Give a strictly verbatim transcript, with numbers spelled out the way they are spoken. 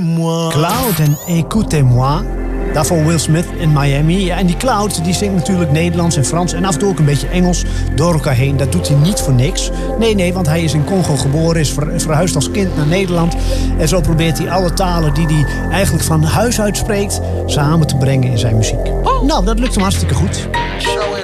Cloud en Écoutez-moi. Daarvoor Will Smith in Miami. Ja, en die Cloud die zingt natuurlijk Nederlands en Frans en af en toe ook een beetje Engels door elkaar heen. Dat doet hij niet voor niks. Nee, nee, want hij is in Congo geboren, is verhuisd als kind naar Nederland. En zo probeert hij alle talen die hij eigenlijk van huis uit spreekt samen te brengen in zijn muziek. Nou, dat lukt hem hartstikke goed.